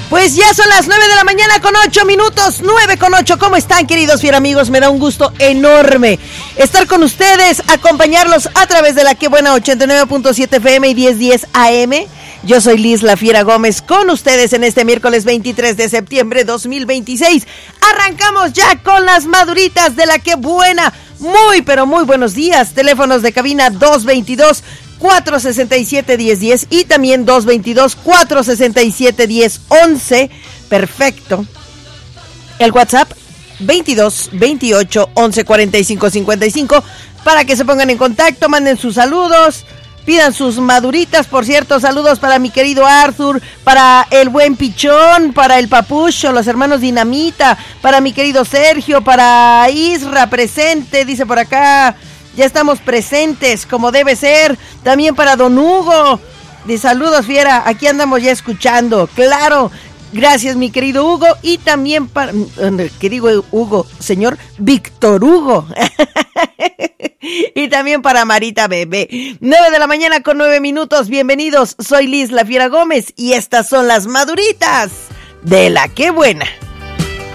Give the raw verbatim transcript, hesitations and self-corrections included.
Pues ya son las nueve de la mañana con ocho minutos, nueve con ocho. ¿Cómo están, queridos fiera amigos? Me da un gusto enorme estar con ustedes, acompañarlos a través de la Que Buena ochenta y nueve punto siete F M y diez diez A M. Yo soy Liz La Fiera Gómez con ustedes en este miércoles veintitrés de septiembre de dos mil veintiséis. Arrancamos ya con las maduritas de la Que Buena. Muy, pero muy buenos días. Teléfonos de cabina dos veintidós, cuatrocientos sesenta y siete, diez diez y también dos veintidós, cuatrocientos sesenta y siete, diez once. Perfecto. El WhatsApp veintidós, veintiocho, once, cuarenta y cinco, cincuenta y cinco para que se pongan en contacto, manden sus saludos, pidan sus maduritas. Por cierto, saludos para mi querido Arthur, para el buen Pichón, para el Papucho, los hermanos Dinamita, para mi querido Sergio, para Isra presente, dice por acá. Ya estamos presentes, como debe ser. También para don Hugo. De saludos, fiera. Aquí andamos ya escuchando. Claro. Gracias, mi querido Hugo. Y también para... ¿Qué digo, Hugo? Señor Víctor Hugo. Y también para Marita Bebé. nueve de la mañana con nueve minutos. Bienvenidos. Soy Liz La Fiera Gómez. Y estas son las maduritas de la Que Buena.